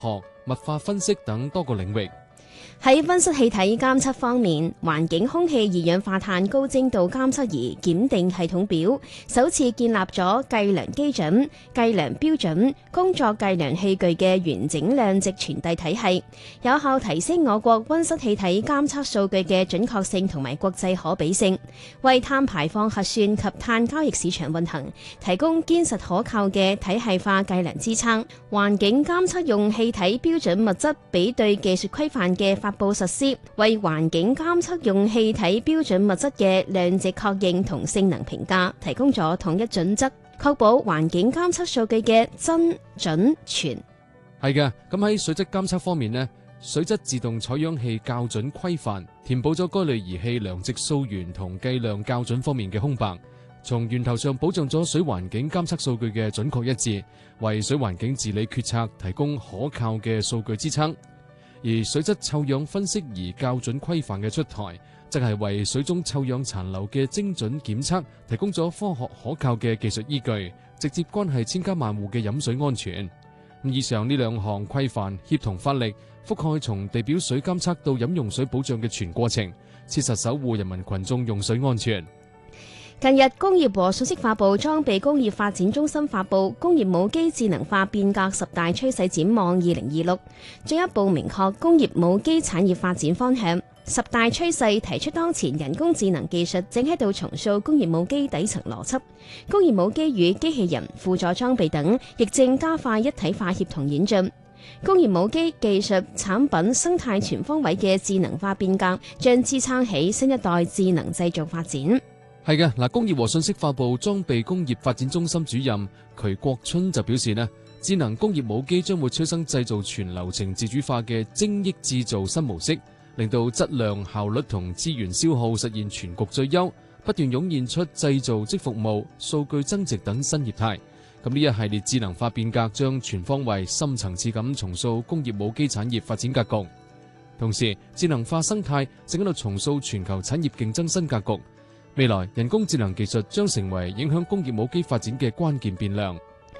學、物化分析等多個領域。 喺溫室氣體監測方面，環境空氣二氧化碳高精度監測儀檢定系統表首次建立咗計量基準、計量標準、工作計量器具嘅完整量值傳遞體系，有效提升我國溫室氣體監測數據嘅準確性同埋國際可比性，為碳排放核算及碳交易市場運行提供堅實可靠嘅體系化計量支撐。環境監測用氣體標準物質比對技術規範嘅發布實施，為環境監測用氣體標準物質嘅量值確認同性能評價提供咗統一準則，確保環境監測數據嘅真準全。 係嘅，咁喺水質監測方面呢，水質自動採樣器校準規範填補咗該類儀器量值溯源同計量校準方面嘅空白，從源頭上保障咗水環境監測數據嘅準確一致，為水環境治理決策提供可靠嘅數據支撐。而水質臭氧分析儀校準規範嘅出台，則係為水中臭氧殘留嘅精準檢測提供咗科學可靠嘅技術依據，直接關係千家萬戶嘅飲水安全。以上呢兩項規範協同發力，覆蓋從地表水監測到飲用水保障嘅全過程，切實守護人民群眾用水安全。 近日，工業和信息化部裝備工業發展中心發布《工業母機智能化變革十大趨勢展望2026》，進一步明確工業母機產業發展方向。十大趨勢提出，當前人工智能技術正喺度重塑工業母機底層邏輯，工業母機與機器人、輔助裝備等亦正加快一體化協同演進。工業母機技術產品生態全方位嘅智能化變革，將支撐起新一代智能製造發展。 係嘅，嗱，工業和信息化部裝備工業發展中心主任渠國春就表示呢，智能工業母機將會催生製造全流程自主化嘅精益製造新模式，令到質量、效率同資源消耗實現全局最優，不斷湧現出製造即服務、數據增值等新業態。咁呢一系列智能化變革將全方位、深層次咁重塑工業母機產業發展格局。同時，智能化生態正喺度重塑全球產業競爭新格局。未來人工智能技術將成為影響工業母機發展嘅關鍵變量。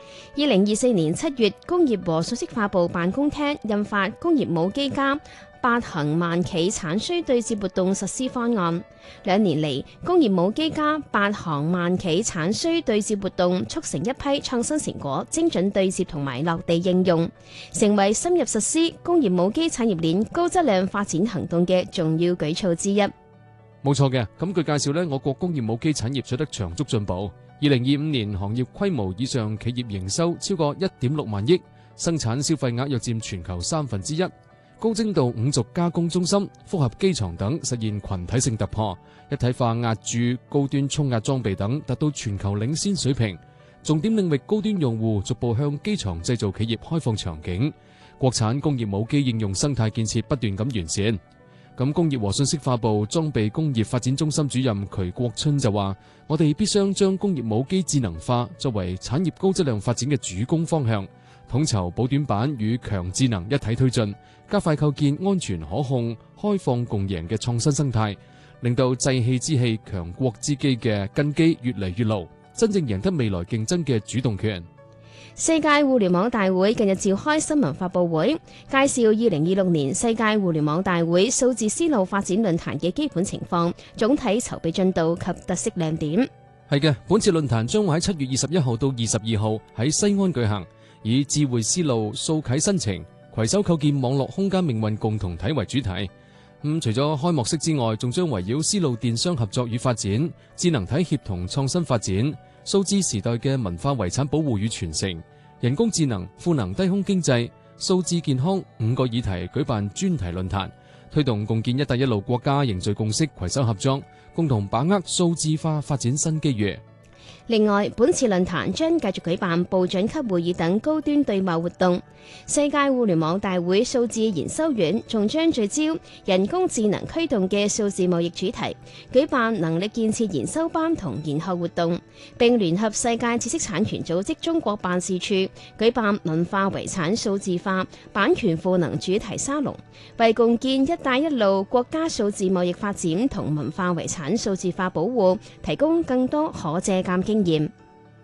2024年7月，工業和信息化部辦公廳印發《工業母機加8行萬企產需對接活動實施方案》。2年嚟，工業母機加8行萬企產需對接活動促成一批創新成果精準對接同埋落地應用，成為深入實施工業母機產業鏈高質量發展行動嘅重要舉措之一。 冇錯嘅，咁據介紹呢，我國工業母機產業取得長足進步。2025年行業規模以上企業營收超過 1.6 萬億，生產消費額約佔全球1/3。高精度五軸加工中心、複合機床等實現群體性突破，一體化壓鑄、高端衝壓裝備等達到全球領先水平。重點領域高端用戶逐步向機床製造企業開放場景，國產工業母機應用生態建設不斷咁完善。咁工業和信息化部裝備工業發展中心主任渠國春就話：我哋必須將工業母機智能化作為產業高質量發展嘅主攻方向，統籌補短板與強智能一體推進，加快構建安全可控、開放共贏嘅創新生態，令到製器之器、強國之基嘅根基越嚟越牢，真正贏得未來競爭嘅主動權。 世界互聯網大會近日召開新聞發佈會，介紹2026年世界互聯網大會數字絲路發展論壇嘅基本情況、總體籌備進度及特色亮點。 係嘅，本次論壇將會喺7月21號到22號喺西安舉行，以智慧絲路數啟新程，攜手構建網絡空間命運共同體為主題。除咗開幕式之外，仲將圍繞絲路電商合作與發展、智能體協同創新發展、數字時代嘅文化遺產保護與傳承、人工智能、賦能低空經濟、數字健康5個議題舉辦專題論壇，推動共建一帶一路國家凝聚共識，攜手合作，共同把握數字化發展新機遇。 另外，本次論壇將繼續舉辦部長級會議等高端對話活動。世界互聯網大會數字研修院仲將聚焦人工智能驅動嘅數字貿易主題，舉辦能力建設研修班同研學活動，並聯合世界知識產權組織中國辦事處舉辦文化遺產數字化版權賦能主題沙龍，為共建一帶一路國家數字貿易發展同文化遺產數字化保護提供更多可借鑑經驗。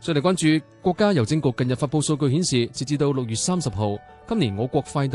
再嚟關注國家郵政局近日發佈數據顯示，截至到6月30號，今年我國快遞